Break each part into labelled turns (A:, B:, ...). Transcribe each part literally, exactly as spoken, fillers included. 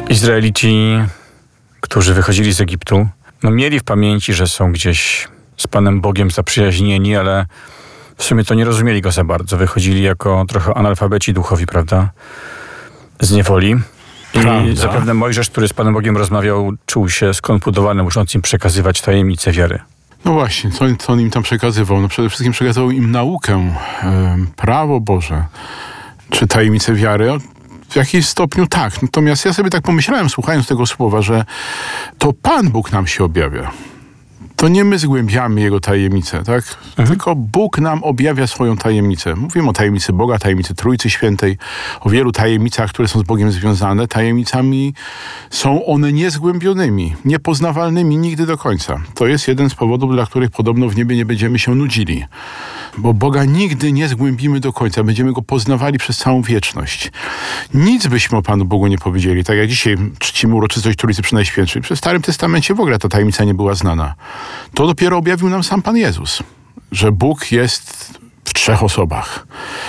A: Izraelici, którzy wychodzili z Egiptu, no mieli w pamięci, że są gdzieś z Panem Bogiem zaprzyjaźnieni, ale w sumie to nie rozumieli go za bardzo. Wychodzili jako trochę analfabeci duchowi, prawda? Z niewoli. I prawda. Zapewne Mojżesz, który z Panem Bogiem rozmawiał, czuł się skonfundowany, musząc im przekazywać tajemnice wiary.
B: No właśnie, co, co on im tam przekazywał? No przede wszystkim przekazywał im naukę, e, prawo Boże, czy tajemnice wiary. W jakimś stopniu tak. Natomiast ja sobie tak pomyślałem, słuchając tego słowa, że to Pan Bóg nam się objawia. To nie my zgłębiamy Jego tajemnicę, tak? Mhm. Tylko Bóg nam objawia swoją tajemnicę. Mówimy o tajemnicy Boga, tajemnicy Trójcy Świętej, o wielu tajemnicach, które są z Bogiem związane. Tajemnicami są one niezgłębionymi, niepoznawalnymi nigdy do końca. To jest jeden z powodów, dla których podobno w niebie nie będziemy się nudzili. Bo Boga nigdy nie zgłębimy do końca. Będziemy Go poznawali przez całą wieczność. Nic byśmy o Panu Bogu nie powiedzieli. Tak jak dzisiaj czcimy uroczystość Trójcy Przenajświętszej. Przez Starym Testamencie w ogóle ta tajemnica nie była znana. To dopiero objawił nam sam Pan Jezus, że Bóg jest w trzech osobach.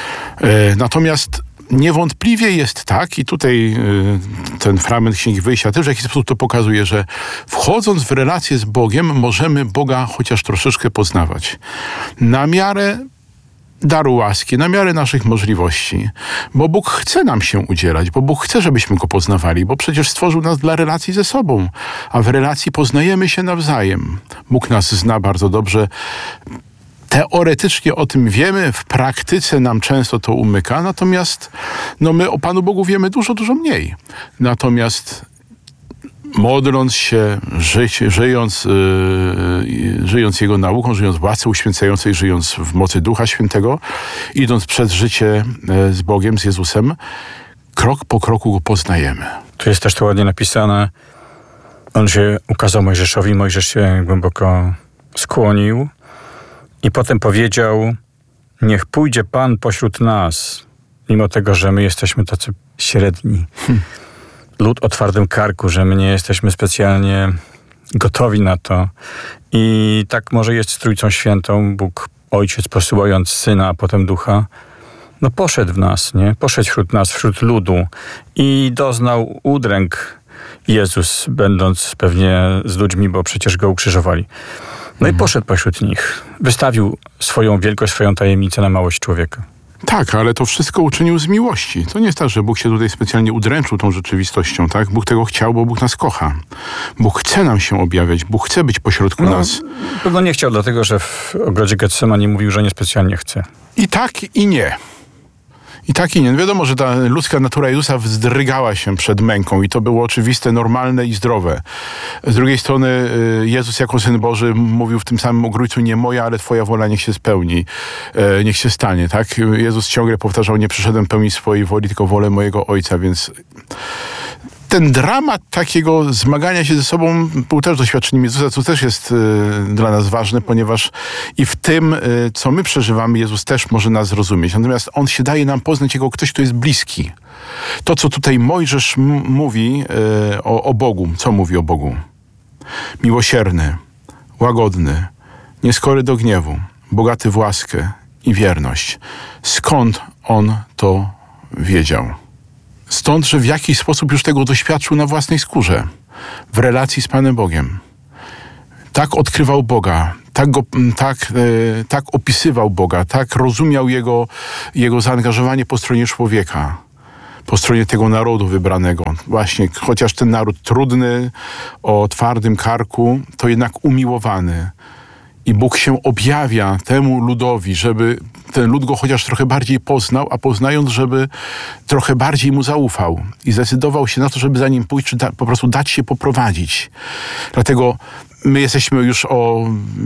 B: E, natomiast niewątpliwie jest tak, i tutaj e, ten fragment Księgi Wyjścia też w jakiś sposób to pokazuje, że wchodząc w relację z Bogiem, możemy Boga chociaż troszeczkę poznawać. Na miarę daru łaski, na miarę naszych możliwości. Bo Bóg chce nam się udzielać, bo Bóg chce, żebyśmy Go poznawali, bo przecież stworzył nas dla relacji ze sobą, a w relacji poznajemy się nawzajem. Bóg nas zna bardzo dobrze. Teoretycznie o tym wiemy, w praktyce nam często to umyka, natomiast no my o Panu Bogu wiemy dużo, dużo mniej. Natomiast modląc się, żyć, żyjąc, yy, żyjąc Jego nauką, żyjąc w łasce uświęcającej, żyjąc w mocy Ducha Świętego, idąc przez życie yy, z Bogiem, z Jezusem, krok po kroku Go poznajemy.
A: Tu jest też to ładnie napisane. On się ukazał Mojżeszowi, Mojżesz się głęboko skłonił i potem powiedział: niech pójdzie Pan pośród nas, mimo tego, że my jesteśmy tacy średni. Hmm. Lud o twardym karku, że my nie jesteśmy specjalnie gotowi na to. I tak może jest z Trójcą Świętą. Bóg Ojciec, posyłając Syna, a potem Ducha, no poszedł w nas, nie? Poszedł wśród nas, wśród ludu i doznał udręk Jezus, będąc pewnie z ludźmi, bo przecież Go ukrzyżowali. No mhm. i poszedł pośród nich. Wystawił swoją wielkość, swoją tajemnicę na małość człowieka.
B: Tak, ale to wszystko uczynił z miłości. To nie jest tak, że Bóg się tutaj specjalnie udręczył tą rzeczywistością, tak? Bóg tego chciał, bo Bóg nas kocha. Bóg chce nam się objawiać, Bóg chce być pośrodku
A: no,
B: nas.
A: Pewno nie chciał, dlatego że w ogrodzie Getsemani mówił, że niespecjalnie chce.
B: I tak, i nie. I tak i nie. Wiadomo, że ta ludzka natura Jezusa wzdrygała się przed męką i to było oczywiste, normalne i zdrowe. Z drugiej strony Jezus jako Syn Boży mówił w tym samym ogrójcu: nie moja, ale Twoja wola niech się spełni, niech się stanie. Tak? Jezus ciągle powtarzał: nie przyszedłem pełnić swojej woli, tylko wolę mojego Ojca, więc ten dramat takiego zmagania się ze sobą był też doświadczeniem Jezusa, co też jest y, dla nas ważne, ponieważ i w tym, y, co my przeżywamy, Jezus też może nas zrozumieć. Natomiast On się daje nam poznać jako ktoś, kto jest bliski. To, co tutaj Mojżesz m- mówi y, o, o Bogu. Co mówi o Bogu? Miłosierny, łagodny, nieskory do gniewu, bogaty w łaskę i wierność. Skąd On to wiedział? Stąd, że w jakiś sposób już tego doświadczył na własnej skórze, w relacji z Panem Bogiem. Tak odkrywał Boga, tak, go, tak, e, tak opisywał Boga, tak rozumiał jego, jego zaangażowanie po stronie człowieka, po stronie tego narodu wybranego. Właśnie, chociaż ten naród trudny, o twardym karku, to jednak umiłowany. I Bóg się objawia temu ludowi, żeby ten lud Go chociaż trochę bardziej poznał, a poznając, żeby trochę bardziej Mu zaufał. I zdecydował się na to, żeby za Nim pójść, czy da, po prostu dać się poprowadzić. Dlatego my jesteśmy już o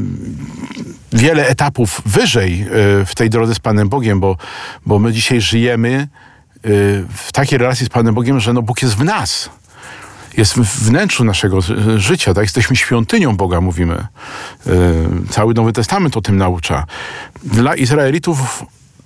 B: wiele etapów wyżej w tej drodze z Panem Bogiem, bo, bo my dzisiaj żyjemy w takiej relacji z Panem Bogiem, że no Bóg jest w nas. Jest w wnętrzu naszego życia, tak? Jesteśmy świątynią Boga, mówimy. Cały Nowy Testament o tym naucza. Dla Izraelitów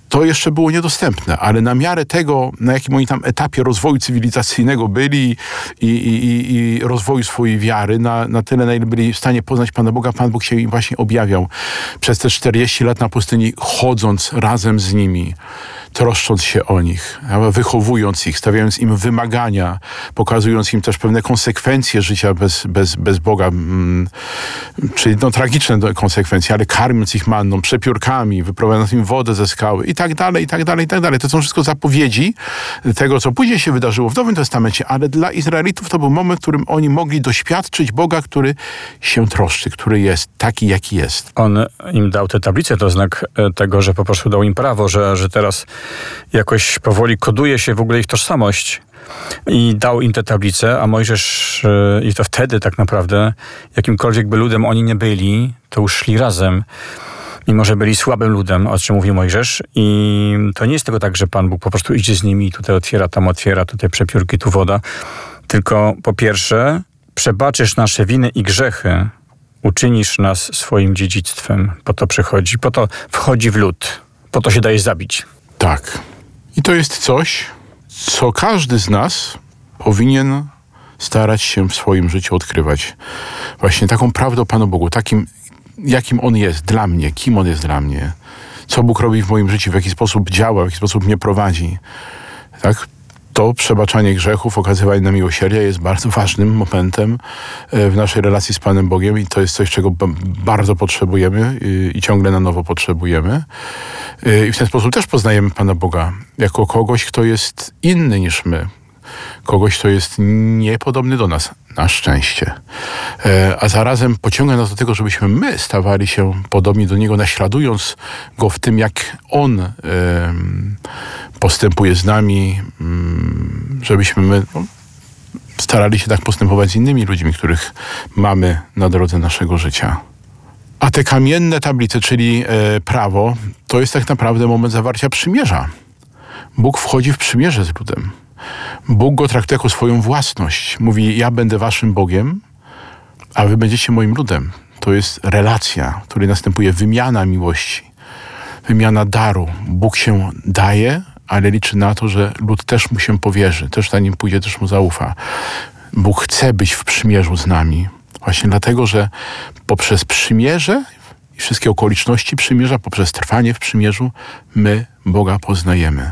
B: to jeszcze było niedostępne, ale na miarę tego, na jakim oni tam etapie rozwoju cywilizacyjnego byli i, i, i, i rozwoju swojej wiary, na, na tyle, na ile byli w stanie poznać Pana Boga, Pan Bóg się im właśnie objawiał przez te czterdzieści lat na pustyni, chodząc razem z nimi, troszcząc się o nich, wychowując ich, stawiając im wymagania, pokazując im też pewne konsekwencje życia bez, bez, bez Boga, czyli no, tragiczne konsekwencje, ale karmiąc ich manną, przepiórkami, wyprowadzając im wodę ze skały i tak dalej, i tak dalej, i tak dalej. To są wszystko zapowiedzi tego, co później się wydarzyło w Nowym Testamencie, ale dla Izraelitów to był moment, w którym oni mogli doświadczyć Boga, który się troszczy, który jest taki, jaki jest.
A: On im dał tę tablicę, to znak tego, że po prostu dał im prawo, że, że teraz jakoś powoli koduje się w ogóle ich tożsamość i dał im tę tablicę, a Mojżesz i to wtedy tak naprawdę, jakimkolwiek by ludem oni nie byli, to już szli razem, mimo że byli słabym ludem, o czym mówi Mojżesz. I to nie jest tego tak, że Pan Bóg po prostu idzie z nimi, tutaj otwiera, tam otwiera, tutaj przepiórki, tu woda, tylko po pierwsze przebaczysz nasze winy i grzechy, uczynisz nas swoim dziedzictwem. Po to przychodzi, po to wchodzi w lud, po to się daje zabić.
B: Tak. I to jest coś, co każdy z nas powinien starać się w swoim życiu odkrywać. Właśnie taką prawdę o Panu Bogu, takim, jakim On jest dla mnie, kim On jest dla mnie, co Bóg robi w moim życiu, w jaki sposób działa, w jaki sposób mnie prowadzi. Tak? To przebaczanie grzechów, okazywanie na miłosierdzie jest bardzo ważnym momentem w naszej relacji z Panem Bogiem i to jest coś, czego bardzo potrzebujemy i ciągle na nowo potrzebujemy. I w ten sposób też poznajemy Pana Boga jako kogoś, kto jest inny niż my. Kogoś, kto jest niepodobny do nas, na szczęście. A zarazem pociąga nas do tego, żebyśmy my stawali się podobni do Niego, naśladując Go w tym, jak On postępuje z nami, żebyśmy my no, starali się tak postępować z innymi ludźmi, których mamy na drodze naszego życia. A te kamienne tablice, czyli e, prawo, to jest tak naprawdę moment zawarcia przymierza. Bóg wchodzi w przymierze z ludem. Bóg go traktuje jako swoją własność. Mówi, ja będę waszym Bogiem, a wy będziecie moim ludem. To jest relacja, w której następuje wymiana miłości, wymiana daru. Bóg się daje, ale liczy na to, że lud też mu się powierzy, też na nim pójdzie, też mu zaufa. Bóg chce być w przymierzu z nami. Właśnie dlatego, że poprzez przymierze i wszystkie okoliczności przymierza, poprzez trwanie w przymierzu, my Boga poznajemy.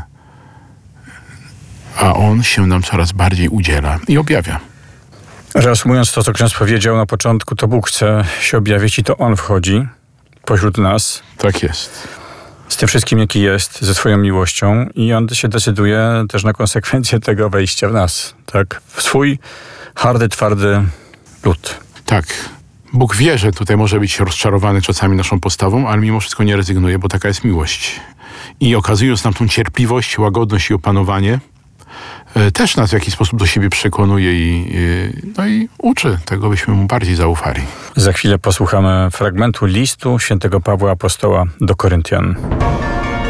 B: A On się nam coraz bardziej udziela i objawia.
A: Reasumując to, co ksiądz powiedział na początku, to Bóg chce się objawić i to On wchodzi pośród nas.
B: Tak jest.
A: Z tym wszystkim, jaki jest, ze swoją miłością i On się decyduje też na konsekwencje tego wejścia w nas. Tak? W swój hardy, twardy lud.
B: Tak. Bóg wie, że tutaj może być rozczarowany czasami naszą postawą, ale mimo wszystko nie rezygnuje, bo taka jest miłość. I okazując nam tą cierpliwość, łagodność i opanowanie, też nas w jakiś sposób do siebie przekonuje i, no i uczy tego, byśmy mu bardziej zaufali.
A: Za chwilę posłuchamy fragmentu listu świętego Pawła Apostoła do Koryntian.